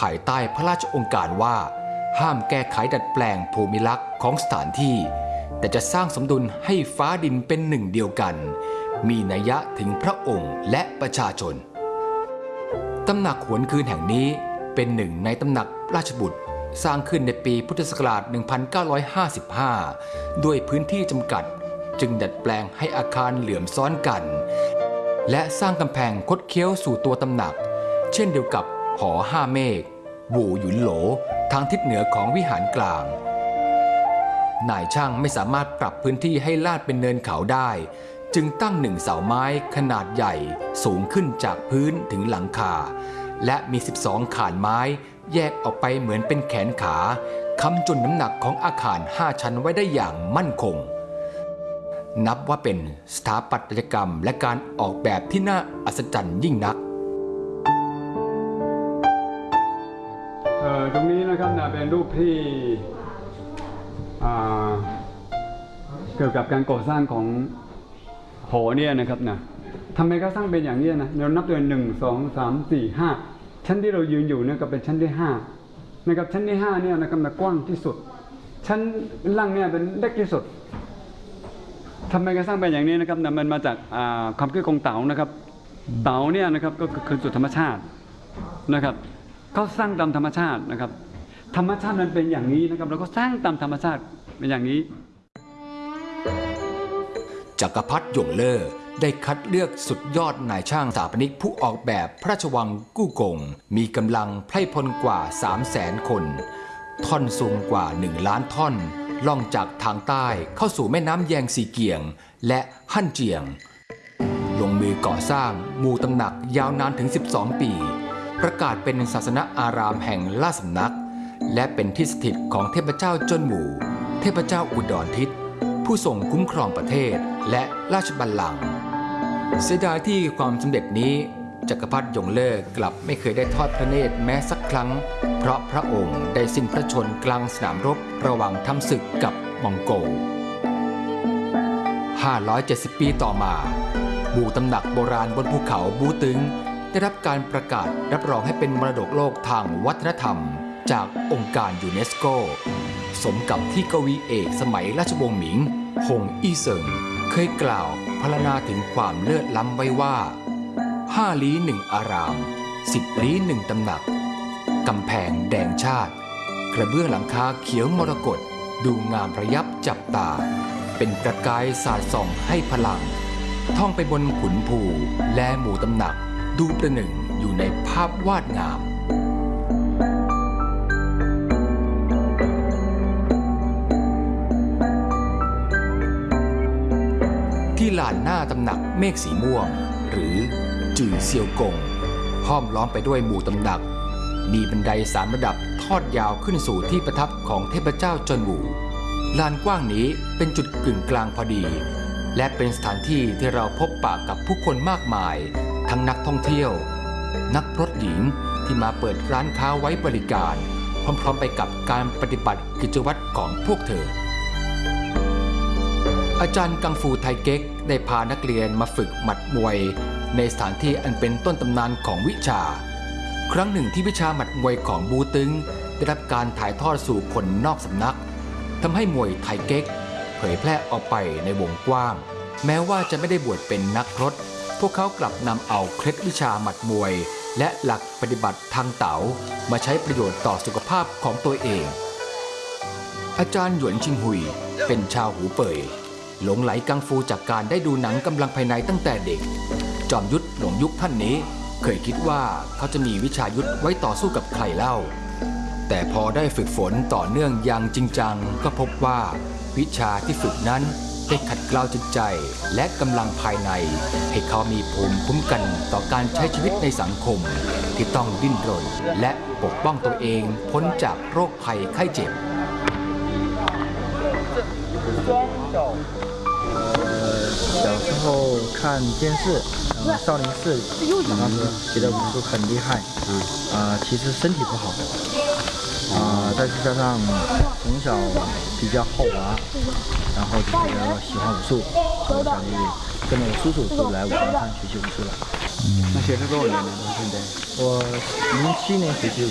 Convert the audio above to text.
ายใต้พระราชองค์การว่าห้ามแก้ไขดัดแปลงภูมิลักษณ์ของสถานที่แต่จะสร้างสมดุลให้ฟ้าดินเป็นหนึ่งเดียวกันมีนัยยะถึงพระองค์และประชาชนตำหนักหวนคืนแห่งนี้เป็นหนึ่งในตำหนักราชบุตรสร้างขึ้นในปีพุทธศักราช 1955 ด้วยพื้นที่จำกัดจึงดัดแปลงให้อาคารเหลื่อมซ้อนกันและสร้างกำแพงคดเคี้ยวสู่ตัวตำหนักเช่นเดียวกับหอห้าเมฆบู่หยุนโหลทางทิศเหนือของวิหารกลางนายช่างไม่สามารถปรับพื้นที่ให้ลาดเป็นเนินเขาได้จึงตั้งหนึ่งเสาไม้ขนาดใหญ่สูงขึ้นจากพื้นถึงหลังคาและมี12 ขานไม้แยกออกไปเหมือนเป็นแขนขาค้ำจุนน้ำหนักของอาคาร5 ชั้นไว้ได้อย่างมั่นคงนับว่าเป็นสถาปัตยกรรมและการออกแบบที่น่าอัศจรรย์ยิ่งนักตรงนี้นะครับเป็นรูปที่เกี่ยวกับการก่อสร้างของหอเนี่ยนะครับทำไมเขาสร้างเป็นอย่างนี้เรานับด้วย1 2 3 4 5ชั้นที่เรายืนอยู่เนี่ยก็เป็นชั้นที่5นะครับชั้นที่5เนี่ยนะครับกว้างที่สุดชั้นล่างเนี่ยเป็นเล็กที่สุดทำไมเขาสร้างเป็นอย่างนี้นะครับมันมาจากความคิดของเต๋านะครับเต๋าเนี่ยนะครับก็คือสุดธรรมชาตินะครับเขาสร้างตามธรรมชาตินะครับธรรมชาติมันเป็นอย่างนี้นะครับเราก็สร้างตามธรรมชาติเป็นอย่างนี้จักรพรรดิหยงเล่อได้คัดเลือกสุดยอดนายช่างสถาปนิกผู้ออกแบบพระราชวังกู้กงมีกำลังไพร่พลกว่า 300,000 คนท่อนสูงกว่า 1 ล้านท่อนล่องจากทางใต้เข้าสู่แม่น้ำแยงซีเกียงและฮั่นเจียงลงมือก่อสร้างมูตำหนักยาวนานถึง12 ปีประกาศเป็นศาสนอารามแห่งราชสำนักและเป็นที่สถิตของเทพเจ้าจวนหมู่เทพเจ้าอุดรทิศผู้ทรงคุ้มครองประเทศและราชบัลลังก์เสียดายที่ความสำเร็จนี้จักรพรรดิหยงเล่อกลับไม่เคยได้ทอดพระเนตรแม้สักครั้งเพราะพระองค์ได้สิ้นพระชนม์กลางสนามรบระหว่างทำศึกกับมองโกล570 ปีต่อมาบูตำหนักโบราณบนภูเขาบูตึงได้รับการประกาศรับรองให้เป็นมรดกโลกทางวัฒนธรรมจากองค์การยูเนสโกสมกับที่กวีเอกสมัยราชวงศ์หมิงฮงอี้เซิงเคยกล่าวพรรณนาถึงความเลิศล้ำไว้ว่า5 ลี้ 1 อาราม10 ลี้ 1 ตำหนักกำแพงแดงชาติกระเบื้องหลังคาเขียวมรกตดูงามระยับจับตาเป็นประกายสาดส่องให้พลังท่องไปบนขุนภูและหมู่ตำหนักดูประหนึ่งอยู่ในภาพวาดงามที่ลานหน้าตำหนักเมฆสีม่วงหรือจื่อเซียวกงห้อมล้อมไปด้วยหมู่ตำหนักมีบันได3 ระดับทอดยาวขึ้นสู่ที่ประทับของเทพเจ้าจวนหมู่ลานกว้างนี้เป็นจุดกึ่งกลางพอดีและเป็นสถานที่ที่เราพบปะกับผู้คนมากมายทั้งนักท่องเที่ยวนักพรตหญิงที่มาเปิดร้านค้าไว้บริการพร้อมๆไปกับการปฏิบัติกิจวัตรของพวกเธออาจารย์กังฟูไทเก๊กได้พานักเรียนมาฝึกหมัดมวยในสถานที่อันเป็นต้นตำนานของวิชาครั้งหนึ่งที่วิชาหมัดมวยของบูตึงได้รับการถ่ายทอดสู่คนนอกสำนักทำให้มวยไทเก๊กเผยแพร่ออกไปในวงกว้างแม้ว่าจะไม่ได้บวชเป็นนักพรตพวกเขากลับนำเอาเคล็ดวิชาหมัดมวยและหลักปฏิบัติทางเต๋ามาใช้ประโยชน์ต่อสุขภาพของตัวเองอาจารย์หยวนชิงหุยเป็นชาวหูเป่ยหลงไหลกังฟูจากการได้ดูหนังกำลังภายในตั้งแต่เด็กจอมยุทธหลงยุคท่านนี้เคยคิดว่าเขาจะมีวิชายุทธไว้ต่อสู้กับใครเล่าแต่พอได้ฝึกฝนต่อเนื่องอย่างจริงจังก็พบว่าวิชาที่ฝึกนั้นได้ขัดเกลาจิตใจและกำลังภายในให้เขามีภูมิคุ้มกันต่อการใช้ชีวิตในสังคมที่ต้องดิ้นรนและปกป้องตัวเองพ้นจากโรคภัยไข้เจ็บ小时候看电视，少林寺，然后觉得武术很厉害，其实身体不好，再加上从小比较好玩，然后就觉得喜欢武术，所以想跟着我叔叔就来武当山学习武术了。 那学了多少年了？现在我07年学习武